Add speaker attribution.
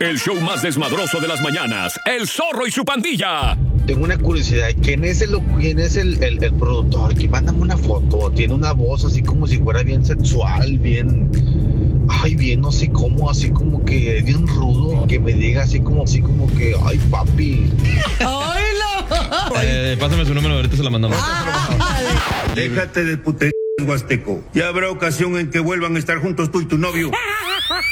Speaker 1: el show más desmadroso de las mañanas, El Zorro y su pandilla.
Speaker 2: Tengo una curiosidad, ¿quién es el productor? Que mándame una foto, tiene una voz así como si fuera bien sexual, bien, no sé cómo, así como que bien rudo, que me diga así como que, ay papi.
Speaker 3: Pásame su número, ahorita se la mandamos.
Speaker 4: Déjate de puterías, Huasteco. Ya habrá ocasión en que vuelvan a estar juntos tú y tu novio.